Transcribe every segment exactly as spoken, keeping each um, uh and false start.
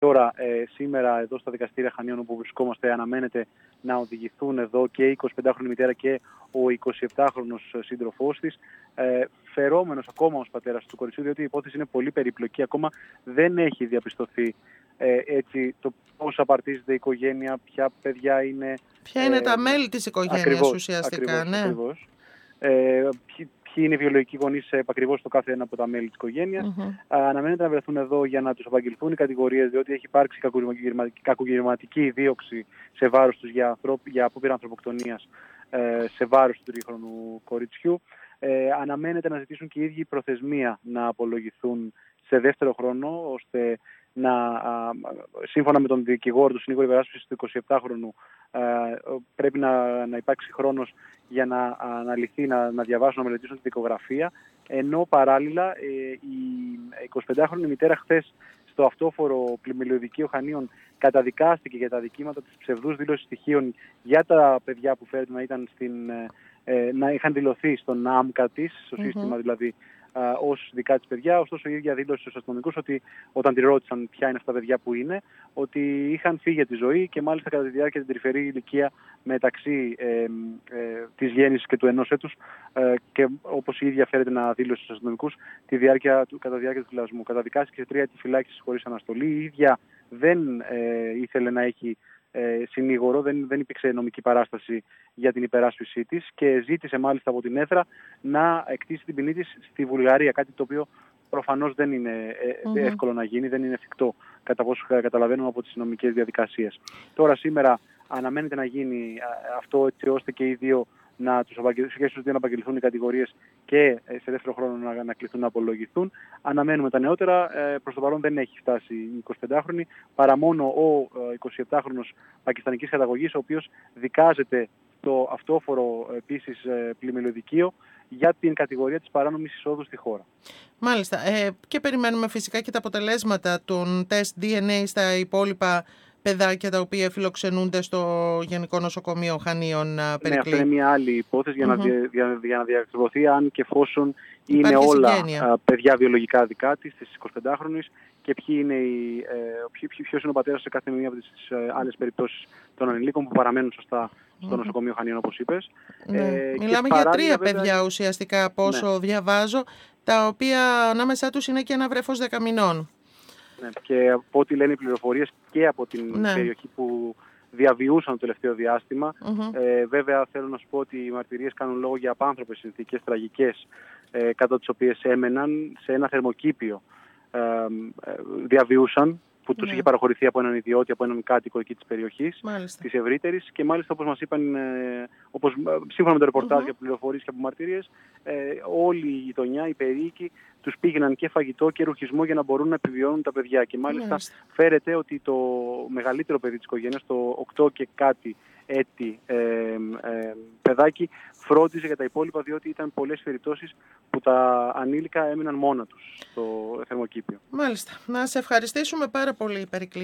Τώρα, ε, σήμερα εδώ στα δικαστήρια Χανίων όπου βρισκόμαστε, αναμένεται να οδηγηθούν εδώ και η εικοσιπεντάχρονη μητέρα και ο εικοσιεπτάχρονος σύντροφός της, ε, φερόμενος ακόμα ως πατέρας του κοριτσιού, διότι η υπόθεση είναι πολύ περίπλοκη. Ακόμα δεν έχει διαπιστωθεί ε, έτσι το πώς απαρτίζεται η οικογένεια, ποια παιδιά είναι. Ποια είναι ε, τα μέλη της οικογένειας ακριβώς, ουσιαστικά, ακριβώς, ναι. Ακριβώς. Ε, ποιοι, ποιοι είναι οι βιολογικοί γονείς επακριβώς το κάθε ένα από τα μέλη της οικογένειας. Mm-hmm. Αναμένεται να βρεθούν εδώ για να τους απαγγελθούν οι κατηγορίες, διότι έχει υπάρξει κακουργηματική δίωξη σε βάρος τους για, για απόπειρα ανθρωποκτονίας ε, σε βάρος του τριχρονού κοριτσιού. Ε, αναμένεται να ζητήσουν και οι ίδιοι προθεσμία να απολογηθούν σε δεύτερο χρόνο, ώστε να, α, σύμφωνα με τον δικηγόρο του συνήγορου υπεράσπισης του εικοσιεπτάχρονου, α, πρέπει να, να υπάρξει χρόνος για να αναλυθεί, να, να διαβάσουν, να μελετήσουν τη δικογραφία, ενώ παράλληλα ε, η εικοσιπεντάχρονη μητέρα χθες στο αυτόφορο πλημμυλιωδικείο Χανίων καταδικάστηκε για τα δικήματα της ψευδούς δήλωσης στοιχείων για τα παιδιά που φέρεται να, ήταν στην, ε, να είχαν δηλωθεί στον άμκα της, στο mm-hmm. σύστημα δηλαδή, ως δικά της παιδιά. Ωστόσο η ίδια δήλωσε στους αστυνομικούς ότι όταν τη ρώτησαν ποια είναι αυτά τα παιδιά που είναι, ότι είχαν φύγει για τη ζωή και μάλιστα κατά τη διάρκεια την τρυφερή ηλικία μεταξύ ε, ε, της γέννησης και του ενός έτους ε, και όπως η ίδια φέρεται να δήλωσε στους αστυνομικούς τη διάρκεια, κατά τη διάρκεια του φυλασμού. Καταδικάστηκε σε τρία έτη φυλάκισης χωρίς αναστολή. Η ίδια δεν ε, ήθελε να έχει Ε, συνήγορο, δεν, δεν υπήρξε νομική παράσταση για την υπεράσπιση της και ζήτησε μάλιστα από την έδρα να εκτίσει την ποινή της στη Βουλγαρία, κάτι το οποίο προφανώς δεν είναι ε, mm-hmm. εύκολο να γίνει, δεν είναι εφικτό κατά πόσο καταλαβαίνουμε από τις νομικές διαδικασίες. Τώρα σήμερα αναμένεται να γίνει αυτό έτσι ώστε και οι δύο να τους απαγγελθούν, να απαγγελθούν οι κατηγορίες και σε δεύτερο χρόνο να, να κληθούν να απολογηθούν. Αναμένουμε τα νεότερα. Ε, προς το παρόν δεν έχει φτάσει η εικοσιπεντάχρονη, παρά μόνο ο ε, εικοσιεπτάχρονος πακιστανικής καταγωγής, ο οποίος δικάζεται στο αυτόφορο επίσης ε, πλημμυλιωδικείο για την κατηγορία της παράνομης εισόδου στη χώρα. Μάλιστα. Ε, και περιμένουμε φυσικά και τα αποτελέσματα των τεστ ντι εν έι στα υπόλοιπα παιδάκια τα οποία φιλοξενούνται στο Γενικό Νοσοκομείο Χανίων, Περικλή. Ναι, αυτό είναι μια άλλη υπόθεση για, mm-hmm. να, δια, για, για να διακριβωθεί αν και εφόσον είναι υπάρχει όλα συγγένεια. παιδιά βιολογικά δικά της, της εικοσιπεντάχρονης, και ποιοι είναι οι, ε, ποιος είναι ο πατέρας σε κάθε μία από τις ε, άλλες περιπτώσεις των ανηλίκων που παραμένουν σωστά στο mm-hmm. νοσοκομείο Χανίων, όπως είπες. Ναι. Ε, Μιλάμε για τρία βέβαια... παιδιά ουσιαστικά, από όσο ναι. διαβάζω, τα οποία ανάμεσά τους είναι και ένα βρέφος δέκα μηνών. Ναι, και από ό,τι λένε οι πληροφορίες και από την ναι. περιοχή που διαβιούσαν το τελευταίο διάστημα. Mm-hmm. Ε, βέβαια θέλω να σου πω ότι οι μαρτυρίες κάνουν λόγο για απάνθρωπες συνθήκες, τραγικές, ε, κάτω τις οποίες έμεναν σε ένα θερμοκήπιο. Ε, ε, διαβιούσαν, που τους yeah. είχε παραχωρηθεί από έναν ιδιώτη, από έναν κάτοικο εκεί της περιοχής, μάλιστα. της ευρύτερης, και μάλιστα όπως μας είπαν, ε, όπως, σύμφωνα με το ρεπορτάζ mm-hmm. πληροφορίες και από μαρτυρίες, ε, όλη η γειτονιά, οι περίοικοι, τους πήγαιναν και φαγητό και ρουχισμό για να μπορούν να επιβιώνουν τα παιδιά. Και μάλιστα yes. φέρεται ότι το μεγαλύτερο παιδί της οικογένειας, το οκτώ και κάτι έτη ε, ε, παιδάκι, φρόντιζε για τα υπόλοιπα, διότι ήταν πολλές περιπτώσεις που τα ανήλικα έμειναν μόνα τους στο θερμοκήπιο. Μάλιστα. Να σε ευχαριστήσουμε πάρα πολύ, Περικλή.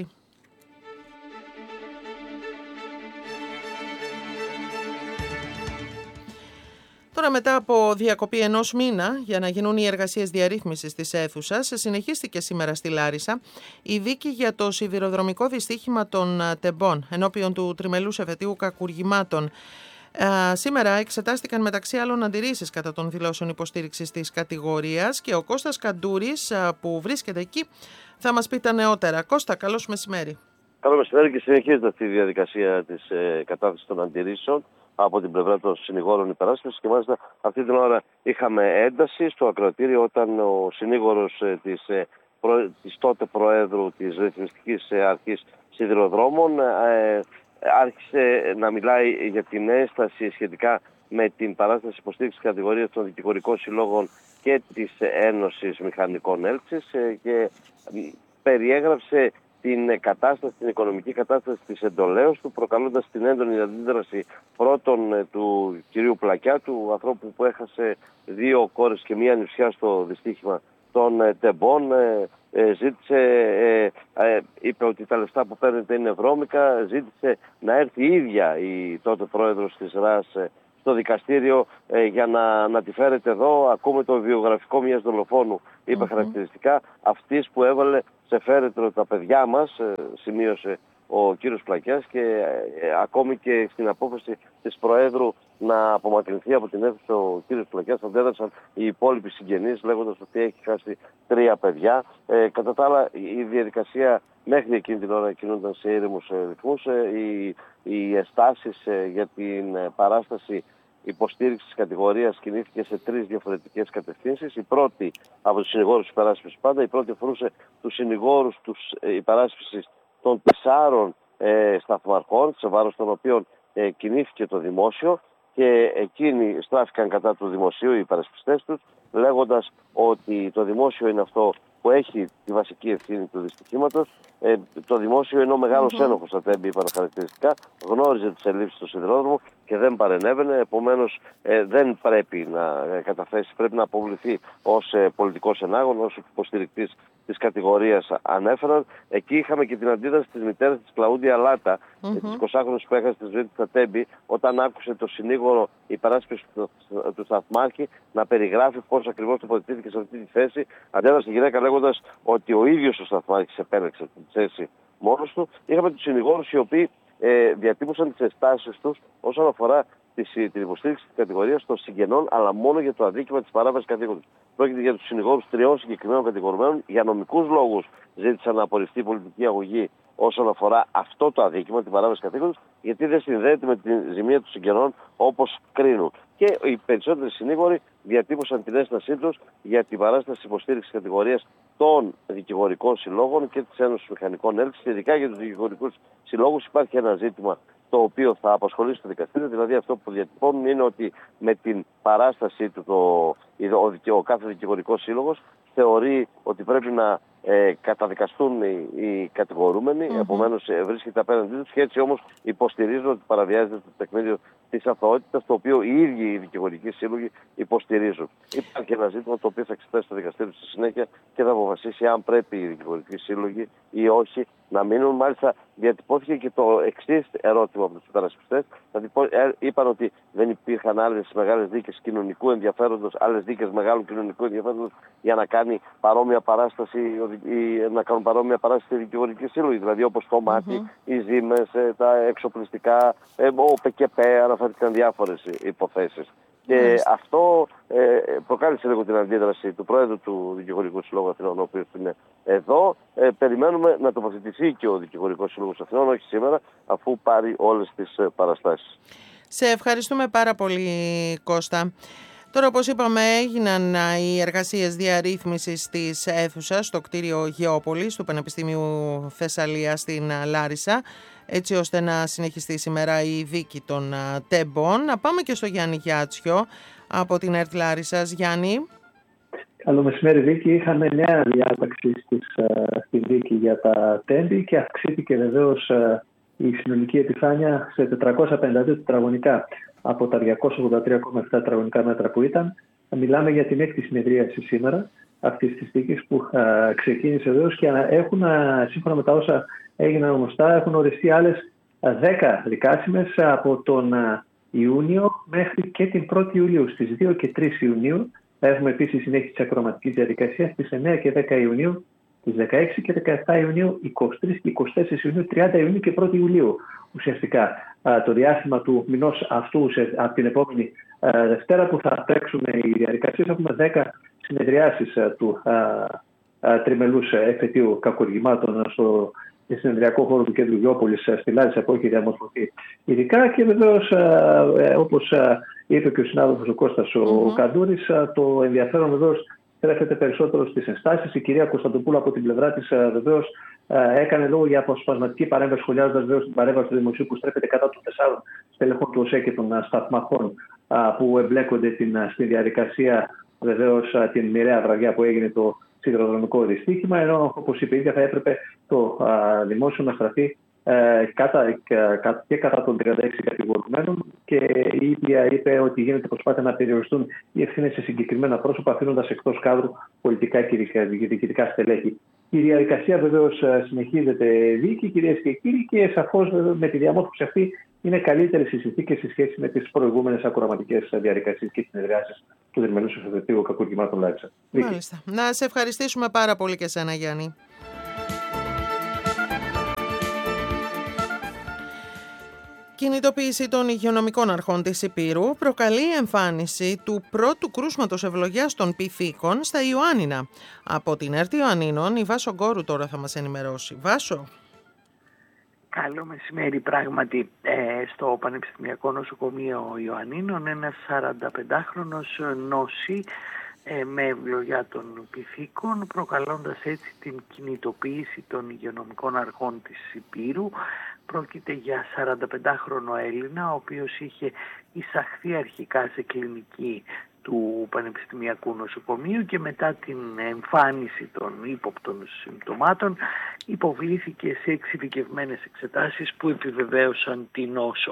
Τώρα, μετά από διακοπή ενός μήνα για να γίνουν οι εργασίες διαρρύθμισης της αίθουσας, συνεχίστηκε σήμερα στη Λάρισα η δίκη για το σιδηροδρομικό δυστύχημα των Τεμπών ενώπιον του τριμελούς εφετείου κακουργημάτων. Ε, σήμερα εξετάστηκαν μεταξύ άλλων αντιρρήσεις κατά των δηλώσεων υποστήριξης της κατηγορίας και ο Κώστας Καντούρης, που βρίσκεται εκεί, θα μας πει τα νεότερα. Κώστα, καλώς μεσημέρι. Καλό μεσημέρι, και συνεχίζεται αυτή η διαδικασία της ε, κατάθεσης των αντιρρήσεων από την πλευρά των συνηγόρων υπεράσπισης, και μάλιστα αυτή την ώρα είχαμε ένταση στο ακροατήριο όταν ο συνήγορος ε, της, ε, προ, της τότε Προέδρου της Ρυθμιστικής Αρχής Σιδηροδρόμων ε, άρχισε να μιλάει για την ένσταση σχετικά με την παράσταση υποστήριξης κατηγορίας των δικηγορικών συλλόγων και της Ένωσης Μηχανικών Έλξης ε, και ε, περιέγραψε την κατάσταση, την οικονομική κατάσταση της εντολέως του, προκαλώντας την έντονη αντίδραση πρώτον ε, του κυρίου Πλακιά, του ανθρώπου που έχασε δύο κόρες και μία νηψιά στο δυστύχημα των ε, Τεμπών. Ε, ε, ζήτησε, ε, ε, είπε ότι τα λεφτά που παίρνετε είναι βρώμικα, ζήτησε να έρθει η ίδια η τότε πρόεδρος της ΡΑΣ ε, στο δικαστήριο ε, για να, να τη φέρετε εδώ. Ακούμε το βιογραφικό μιας δολοφόνου, είπε mm-hmm. χαρακτηριστικά, αυτής που έβαλε σε φέρετρο τα παιδιά μας, σημείωσε ο κύριος Πλακιάς, και ε, ακόμη και στην απόφαση της Προέδρου να απομακρυνθεί από την αίθουσα ο κύριος Πλακιάς αντέδρασαν οι υπόλοιποι συγγενείς, λέγοντας ότι έχει χάσει τρία παιδιά. Ε, κατά τα άλλα, η διαδικασία μέχρι εκείνη την ώρα κινούνταν σε ήρεμους ρυθμούς. Ε, οι, οι εστάσεις ε, για την ε, παράσταση υποστήριξη της κατηγορίας κινήθηκε σε τρεις διαφορετικές κατευθύνσεις. Η πρώτη από τους συνηγόρους της υπεράσπισης πάντα, η πρώτη αφορούσε τους συνηγόρους τους ε, υπεράσπισης των τεσσάρων ε, σταθμαρχών, σε βάρος των οποίων ε, κινήθηκε το δημόσιο, και εκείνοι στράφηκαν κατά του δημοσίου, οι υπερασπιστές τους, λέγοντας ότι το δημόσιο είναι αυτό που έχει τη βασική ευθύνη του δυστυχήματος. Ε, το δημόσιο, ενώ μεγάλος mm-hmm. ένοχος στα τέμπη, είπαν χαρακτηριστικά, γνώριζε τις ελλείψεις στο σιδηρόδρομο και δεν παρενέβαινε. Επομένως, ε, δεν πρέπει να ε, καταθέσει, πρέπει να αποβληθεί ως ε, πολιτικός ενάγων, ως υποστηρικτής της κατηγορίας ανέφεραν. Εκεί είχαμε και την αντίδραση της μητέρας της Κλαούντια Λάτα, mm-hmm. της εικοσάχρονης που έχασε τη ζωή της στα τέμπη, όταν άκουσε το συνήγορο υπεράσπιση του, του σταθμάρχη να περιγράφει πώς ακριβώς τοποθετήθηκε σε αυτή τη θέση. Αντέδρασε η γυναίκα λέγοντας ότι ο ίδιος ο σταθμάρχης επέλεξε τη θέση μόνος του. Είχαμε τους συνηγόρους οι οποίοι ε, διατύπωσαν τις αισθάσεις τους όσον αφορά την υποστήριξη της κατηγορίας των συγγενών, αλλά μόνο για το αδίκημα της παράβασης καθήκοντος. Πρόκειται για τους συνηγόρους τριών συγκεκριμένων κατηγορουμένων. Για νομικούς λόγους ζήτησαν να απορριφθεί η πολιτική αγωγή όσον αφορά αυτό το αδίκημα, την παράβαση καθήκοντος, γιατί δεν συνδέεται με τη ζημία των συγγενών όπως κρίνουν. Και οι περισσότεροι συνήγοροι διατύπωσαν την ένστασή τους για την παράσταση υποστήριξης κατηγορίας των δικηγορικών συλλόγων και της Ένωσης Μηχανικών Έλξης. Ειδικά για τους δικηγορικούς συλλόγους υπάρχει ένα ζήτημα το οποίο θα απασχολήσει το δικαστήριο. Δηλαδή, αυτό που διατυπώνουν είναι ότι με την παράστασή του το, ο, ο κάθε δικηγορικός σύλλογος θεωρεί ότι πρέπει να ε, καταδικαστούν οι, οι κατηγορούμενοι, mm-hmm. επομένως ε, βρίσκεται απέναντί τους, και έτσι όμως υποστηρίζουν ότι παραβιάζεται το τεκμήριο της αθωότητας, το οποίο οι ίδιοι οι δικηγορικοί σύλλογοι υποστηρίζουν. Υπάρχει ένα ζήτημα το οποίο θα εξετάσει το δικαστήριο στη συνέχεια και θα αποφασίσει αν πρέπει οι δικηγορικοί σύλλογοι ή όχι να μείνουν. Μάλιστα, διατυπώθηκε και το εξής ερώτημα από τους υπερασπιστές. Είπαν ότι δεν υπήρχαν άλλες μεγάλες δίκες κοινωνικού ενδιαφέροντος, άλλες δίκες μεγάλου κοινωνικού ενδιαφέροντος για να κάνει παρόμοια παράσταση, ή να κάνουν παρόμοια παράσταση οι δικηγορικοί σύλλογοι. Δηλαδή, όπως το μάτι, mm-hmm. οι ζήμες, τα εξοπλιστικά, ο ΠΚΠ, αναφέρθηκαν διάφορες υποθέσεις. Και mm-hmm. αυτό ε, προκάλεσε λίγο την αντίδραση του Πρόεδρου του Δικηγορικού Συλλόγου Αθηνών, ο οποίος είναι εδώ. Ε, περιμένουμε να τοποθετηθεί και ο Δικηγορικός Σύλλογος Αθηνών, όχι σήμερα, αφού πάρει όλες τις ε, παραστάσεις. Σε ευχαριστούμε πάρα πολύ, Κώστα. Τώρα, όπως είπαμε, έγιναν οι εργασίες διαρρύθμισης της αίθουσας στο κτίριο Γεώπολης του Πανεπιστημίου Θεσσαλίας στην Λάρισα, έτσι ώστε να συνεχιστεί σήμερα η δίκη των τεμπών. Να πάμε και στο Γιάννη Γιάτσιο από την ΕΡΤ Λάρισσας. Γιάννη. Καλό μεσημέρι, Βίκη. Είχαμε νέα διάταξη στη δίκη για τα τέμπη και αυξήθηκε βεβαίως η συνολική επιφάνεια σε τετρακόσια πενήντα δύο τετραγωνικά από τα διακόσια ογδόντα τρία κόμμα επτά τετραγωνικά μέτρα που ήταν. Μιλάμε για την έκτη συνεδρίαση σήμερα αυτής της δίκης που α, ξεκίνησε βεβαίως, και έχουν, α, σύμφωνα με τα όσα έγιναν γνωστά, έχουν οριστεί άλλες δέκα δικάσιμες από τον α, Ιούνιο μέχρι και την πρώτη Ιουλίου. Στις δύο και τρεις Ιουνίου έχουμε επίσης συνέχιση της ακροματικής διαδικασίας, στις εννέα και δέκα Ιουνίου, στις δεκαέξι και δεκαεπτά Ιουνίου, είκοσι τρεις και είκοσι τέσσερις Ιουνίου, τριάντα Ιουνίου και πρώτη Ιουλίου. Ουσιαστικά το διάστημα του μηνός αυτού, από την επόμενη Δευτέρα που θα τρέξουν οι διαδικασίες, έχουμε δέκα συνεδριάσεις του τριμελούς εφετείου κακουργημάτων στο συνεδριακό χώρο του Κέντρου Γεώπολης στη Λάρισα, που έχει διαμορφωθεί ειδικά. Και βεβαίως, όπως είπε και ο συνάδελφος ο Κώστας ο mm-hmm. Καντούρης, το ενδιαφέρον βεβαίως στρέφεται περισσότερο στις ενστάσεις. Η κυρία Κωνσταντοπούλου από την πλευρά της βεβαίως έκανε λόγο για αποσπασματική παρέμβαση, σχολιάζοντας βεβαίως την παρέμβαση του Δημοσίου που στρέφεται κατά των τεσσάρων στελεχών του ΟΣΕ και των σταθμαχών που εμπλέκονται στη διαδικασία, βεβαίως την μοιραία βραδιά που έγινε το σιδηροδρομικό δυστύχημα. Ενώ, όπως είπε η ίδια, θα έπρεπε το δημόσιο να στραφεί Κατά, και κατά των τριάντα έξι κατηγορουμένων, και η ίδια είπε ότι γίνεται προσπάθεια να περιοριστούν οι ευθύνες σε συγκεκριμένα πρόσωπα, αφήνοντας εκτός κάδρου πολιτικά και διοικητικά στελέχη. Η διαδικασία βεβαίως συνεχίζεται δίκη, κυρίες και κύριοι, και σαφώς με τη διαμόρφωση αυτή είναι καλύτερες οι συνθήκες σε σχέση με τις προηγούμενες ακροαματικές διαδικασίες και συνεδριάσεις του Τριμελούς Εφετείου Κακουργημάτων Λάρισα. Μάλιστα. Να σε ευχαριστήσουμε πάρα πολύ και εσένα, Γιάννη. Κινητοποίηση των υγειονομικών αρχών της Ηπείρου προκαλεί η εμφάνιση του πρώτου κρούσματος ευλογιάς των πυθίκων στα Ιωάννινα. Από την ΕΡΤ Ιωαννίνων, η Βάσο Γκόρου τώρα θα μας ενημερώσει. Βάσο. Καλό μεσημέρι. Πράγματι, ε, στο Πανεπιστημιακό Νοσοκομείο Ιωαννίνων ένας σαρανταπεντάχρονος νόση ε, με ευλογιά των πυθίκων, προκαλώντας έτσι την κινητοποίηση των υγειονομικών αρχών της Ηπείρου. Πρόκειται για σαρανταπεντάχρονο Έλληνα, ο οποίος είχε εισαχθεί αρχικά σε κλινική του Πανεπιστημιακού Νοσοκομείου και μετά την εμφάνιση των ύποπτων συμπτωμάτων υποβλήθηκε σε εξειδικευμένες εξετάσεις που επιβεβαίωσαν την νόσο.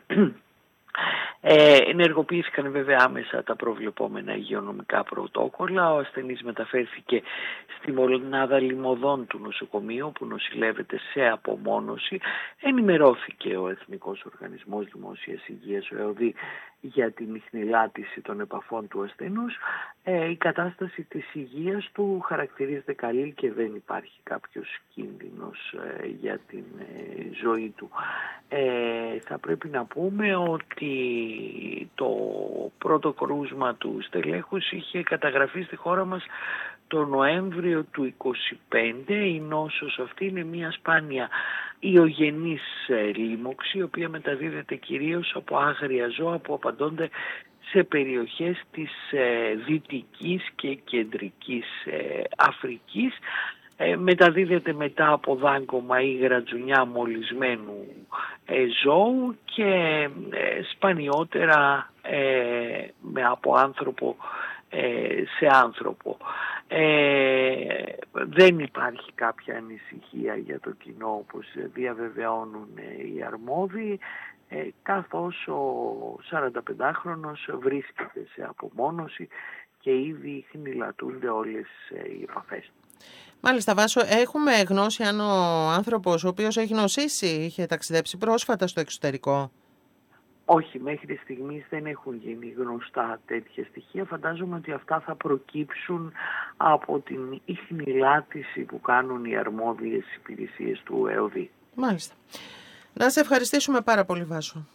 Ε, ενεργοποιήθηκαν βέβαια άμεσα τα προβλεπόμενα υγειονομικά πρωτόκολλα. Ο ασθενής μεταφέρθηκε στη μονάδα λιμωδών του νοσοκομείου που νοσηλεύεται σε απομόνωση. Ενημερώθηκε ο Εθνικός Οργανισμός Δημόσιας Υγείας, ο ΕΟΔΗ, για την ιχνηλάτηση των επαφών του ασθενούς. Ε, η κατάσταση της υγείας του χαρακτηρίζεται καλή και δεν υπάρχει κάποιος κίνδυνος ε, για την ε, ζωή του. Ε, θα πρέπει να πούμε ότι το πρώτο κρούσμα του στελέχους είχε καταγραφεί στη χώρα μας το Νοέμβριο του είκοσι πέντε. Η νόσος αυτή είναι μια σπάνια ιογενής λίμωξη, η οποία μεταδίδεται κυρίως από άγρια ζώα που απαντώνται σε περιοχές της ε, δυτικής και κεντρικής ε, Αφρικής. Ε, μεταδίδεται μετά από δάγκωμα ή γρατζουνιά μολυσμένου ε, ζώου και ε, σπανιότερα ε, με από άνθρωπο ε, σε άνθρωπο. Ε, δεν υπάρχει κάποια ανησυχία για το κοινό, όπως διαβεβαιώνουν ε, οι αρμόδιοι, ε, καθώς ο σαρανταπεντάχρονος βρίσκεται σε απομόνωση και ήδη χνηλατούνται όλες ε, οι επαφές. Μάλιστα, Βάσο, έχουμε γνώση αν ο άνθρωπος ο οποίος έχει νοσήσει είχε ταξιδέψει πρόσφατα στο εξωτερικό? Όχι, μέχρι στιγμής δεν έχουν γίνει γνωστά τέτοια στοιχεία. Φαντάζομαι ότι αυτά θα προκύψουν από την ιχνηλάτηση που κάνουν οι αρμόδιες υπηρεσίες του ΕΟΔΗ. Μάλιστα. Να σε ευχαριστήσουμε πάρα πολύ, Βάσο.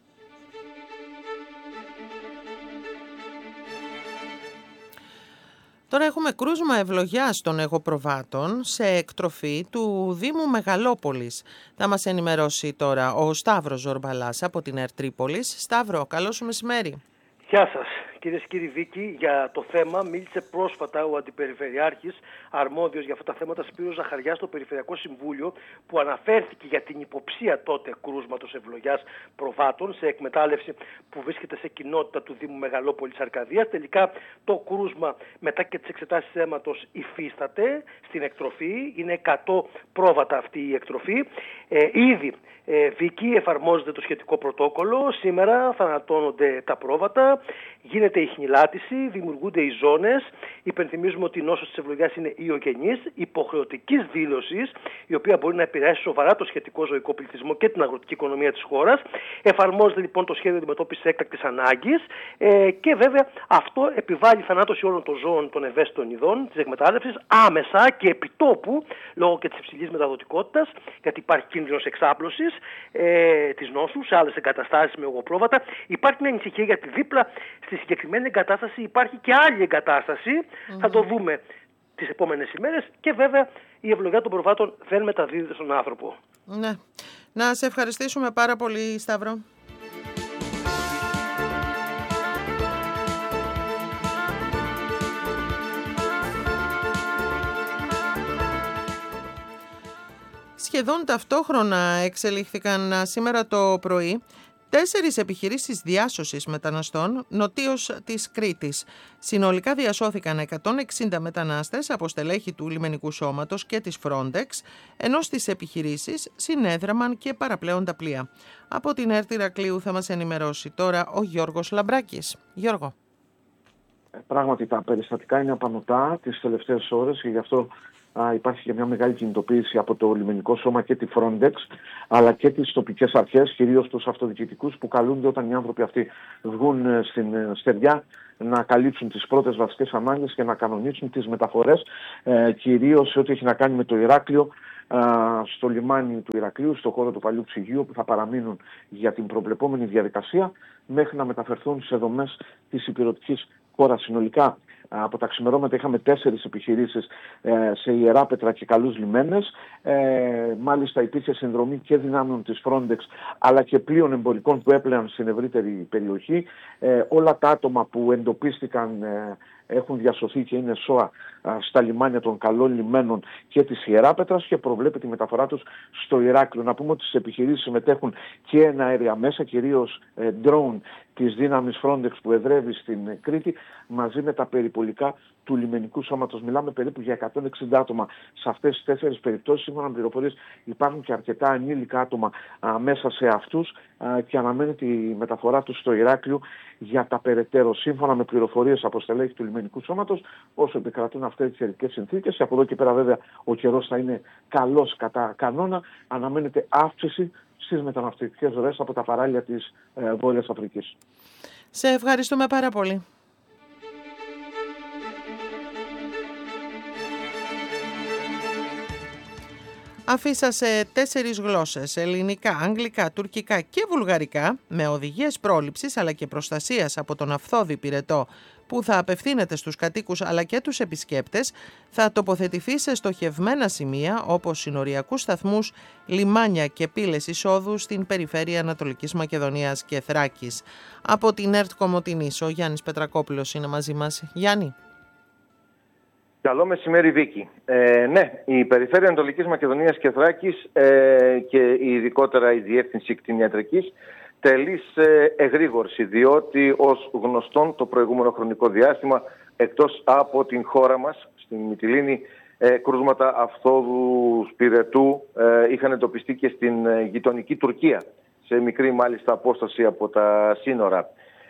Τώρα έχουμε κρούσμα ευλογιάς των εγωπροβάτων σε εκτροφή του Δήμου Μεγαλόπολης. Θα μας ενημερώσει τώρα ο Σταύρος Ζορμπαλάς από την ΕΡΤ Τρίπολης. Σταύρο, καλό σου μεσημέρι. Γεια σας. Κυρίες και κύριοι, Βίκη, για το θέμα μίλησε πρόσφατα ο Αντιπεριφερειάρχης αρμόδιος για αυτά τα θέματα, Σπύρος Ζαχαριάς, στο Περιφερειακό Συμβούλιο, που αναφέρθηκε για την υποψία τότε κρούσματος ευλογιάς προβάτων σε εκμετάλλευση που βρίσκεται σε κοινότητα του Δήμου Μεγαλόπολης Αρκαδίας. Τελικά το κρούσμα, μετά και τις εξετάσεις αίματος, υφίσταται στην εκτροφή. Είναι εκατό πρόβατα αυτή η εκτροφή. Ε, ήδη, ε, Βίκη, εφαρμόζεται το σχετικό πρωτόκολλο. Σήμερα θανατώνονται τα πρόβατα. Γίνεται η χνηλάτιση, δημιουργούνται οι ζώνες. Υπενθυμίζουμε ότι η νόσος της ευλογιάς είναι ιογενής, υποχρεωτικής δήλωσης, η οποία μπορεί να επηρεάσει σοβαρά το σχετικό ζωικό πληθυσμό και την αγροτική οικονομία της χώρας. Εφαρμόζεται λοιπόν το σχέδιο αντιμετώπισης έκτακτης ανάγκης ε, και βέβαια αυτό επιβάλλει θανάτωση όλων των ζώων των ευαίσθητων ειδών της εκμετάλλευσης άμεσα και επιτόπου, λόγω και της υψηλής μεταδοτικότητας, γιατί υπάρχει κίνδυνος εξάπλωσης ε, της νόσου σε άλλες εγκαταστάσεις με εγωπρόβατα. Υπάρχει μια ανησυχία γιατί δίπλα στη συγκεκριμένη εγκατάσταση υπάρχει και άλλη εγκατάσταση. Mm-hmm. Θα το δούμε τις επόμενες ημέρες και βέβαια η ευλογιά των προβάτων δεν μεταδίδεται στον άνθρωπο. Ναι. Να σε ευχαριστήσουμε πάρα πολύ, Σταύρο. Σχεδόν ταυτόχρονα εξελίχθηκαν σήμερα το πρωί τέσσερις επιχειρήσεις διάσωσης μεταναστών νοτίως της Κρήτης. Συνολικά διασώθηκαν εκατόν εξήντα μετανάστες από στελέχη του λιμενικού σώματος και της Frontex, ενώ στις επιχειρήσεις συνέδραμαν και παραπλέοντα πλοία. Από την ΕΡΤ Ηρακλείου θα μας ενημερώσει τώρα ο Γιώργος Λαμπράκης. Γιώργο. Πράγματι τα περιστατικά είναι απανωτά τις τελευταίες ώρες και γι' αυτό α, υπάρχει και μια μεγάλη κινητοποίηση από το λιμενικό σώμα και τη Frontex, αλλά και τις τοπικές αρχές, κυρίως τους αυτοδιοικητικούς, που καλούνται όταν οι άνθρωποι αυτοί βγουν στην στεριά να καλύψουν τις πρώτες βασικές ανάγκες και να κανονίσουν τις μεταφορές, ε, κυρίως σε ό,τι έχει να κάνει με το Ηράκλειο στο λιμάνι του Ηρακλείου, στο χώρο του παλιού ψυγείου, που θα παραμείνουν για την προβλεπόμενη διαδικασία μέχρι να μεταφερθούν σε δομές της υπηρετικής χώρας. Συνολικά από τα ξημερώματα είχαμε τέσσερις επιχειρήσεις ε, σε Ιεράπετρα και καλούς λιμένες. Ε, μάλιστα υπήρχε συνδρομή και δυνάμεων της Frontex αλλά και πλοίων εμπορικών που έπλεαν στην ευρύτερη περιοχή. Ε, όλα τα άτομα που εντοπίστηκαν ε, έχουν διασωθεί και είναι σώα στα λιμάνια των καλών λιμένων και της Ιεράπετρας και προβλέπει τη μεταφορά τους στο Ηράκλειο. Να πούμε ότι στις επιχειρήσεις συμμετέχουν και εναέρια μέσα, κυρίως ε, drone της δύναμης Frontex που εδρεύει στην Κρήτη, μαζί με τα περιπολικά του λιμενικού σώματος. Μιλάμε περίπου για εκατόν εξήντα άτομα σε αυτές τις τέσσερις περιπτώσεις. Σύμφωνα με πληροφορίες υπάρχουν και αρκετά ανήλικα άτομα α, μέσα σε αυτούς α, και αναμένεται η μεταφορά τους στο Ηράκλειο για τα περαιτέρω. Σύμφωνα με πληροφορίες από στελέχη του λιμενικού σώματος, όσο επικρατούν αυτές τις ειδικές συνθήκες, και από εδώ και πέρα βέβαια ο καιρός θα είναι καλός κατά κανόνα, αναμένεται αύξηση στις μεταναστευτικές ροές από τα παράλια της ε, Βόρειας Αφρικής. Σε ευχαριστούμε πάρα πολύ. Αφήσα σε τέσσερις γλώσσες, ελληνικά, αγγλικά, τουρκικά και βουλγαρικά, με οδηγίες πρόληψης αλλά και προστασίας από τον αυθώδη πυρετό που θα απευθύνεται στους κατοίκους αλλά και τους επισκέπτες, θα τοποθετηθεί σε στοχευμένα σημεία όπως συνοριακούς σταθμούς, λιμάνια και πύλες εισόδου στην περιφέρεια Ανατολικής Μακεδονίας και Θράκης. Από την ΕΡΤ Κομοτηνής, ο Γιάννης Πετρακόπουλος είναι μαζί μας. Γιάννη. Καλό μεσημέρι, Βίκη. Ε, ναι, η Περιφέρεια Ανατολικής Μακεδονίας και Θράκης ε, και ειδικότερα η Διεύθυνση Κτηνιατρικής τελεί σε εγρήγορση, διότι ως γνωστόν το προηγούμενο χρονικό διάστημα εκτός από την χώρα μας, στην Μυτιλήνη, ε, κρούσματα αυθόδου πυρετού ε, είχαν εντοπιστεί και στην ε, γειτονική Τουρκία, σε μικρή μάλιστα απόσταση από τα σύνορα.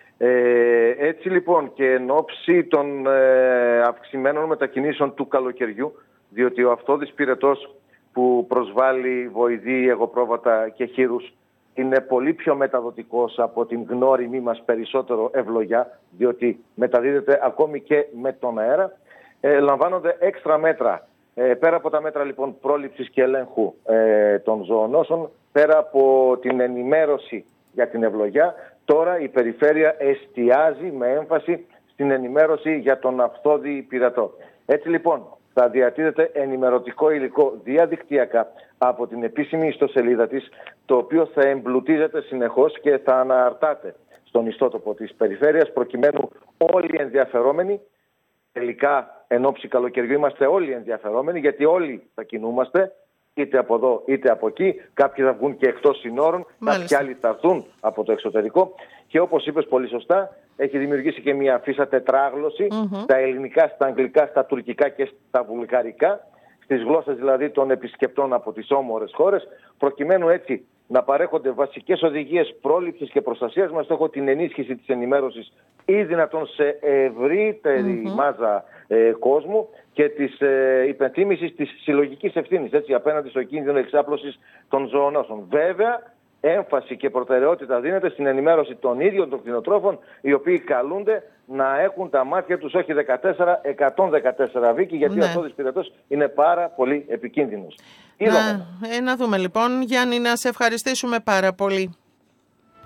Ε, έτσι λοιπόν και εν ώψη των ε, αυξημένων μετακινήσεων του καλοκαιριού, διότι ο αυθώδης πυρετός που προσβάλλει βοηδή, εγωπρόβατα και χείρους είναι πολύ πιο μεταδοτικός από την γνώριμη μας περισσότερο ευλογιά, διότι μεταδίδεται ακόμη και με τον αέρα, ε, λαμβάνονται έξτρα μέτρα. Ε, πέρα από τα μέτρα λοιπόν πρόληψης και ελέγχου ε, των ζωονόσων, πέρα από την ενημέρωση για την ευλογιά, τώρα η περιφέρεια εστιάζει με έμφαση στην ενημέρωση για τον αυθώδη πυρετό. Έτσι λοιπόν θα διατίθεται ενημερωτικό υλικό διαδικτυακά από την επίσημη ιστοσελίδα της, το οποίο θα εμπλουτίζεται συνεχώς και θα αναρτάται στον ιστότοπο της περιφέρειας, προκειμένου όλοι οι ενδιαφερόμενοι, τελικά εν ώψη καλοκαιριού είμαστε όλοι ενδιαφερόμενοι, γιατί όλοι θα κινούμαστε, είτε από εδώ είτε από εκεί, κάποιοι θα βγουν και εκτός συνόρων, κάποιοι άλλοι θα έρθουν από το εξωτερικό και όπως είπες πολύ σωστά, έχει δημιουργήσει και μια φύσα τετράγλωση mm-hmm. στα ελληνικά, στα αγγλικά, στα τουρκικά και στα βουλγαρικά, στις γλώσσες δηλαδή των επισκεπτών από τις όμορες χώρες, προκειμένου έτσι να παρέχονται βασικές οδηγίες πρόληψης και προστασίας με στόχο την ενίσχυση της ενημέρωσης ή δυνατόν σε ευρύτερη mm-hmm. μάζα ε, κόσμου και της ε, υπενθύμησης της συλλογικής ευθύνης, έτσι, απέναντι στο κίνδυνο εξάπλωσης των ζωονόσων. Βέβαια, έμφαση και προτεραιότητα δίνεται στην ενημέρωση των ίδιων των κτηνοτρόφων, οι οποίοι καλούνται να έχουν τα μάτια τους όχι δεκατέσσερα, εκατόν δεκατέσσερα Βίκη, γιατί ναι. αυτός ο πυρετός είναι πάρα πολύ επικίνδυνος. Να, ε, να δούμε λοιπόν, Γιάννη, να σε ευχαριστήσουμε πάρα πολύ.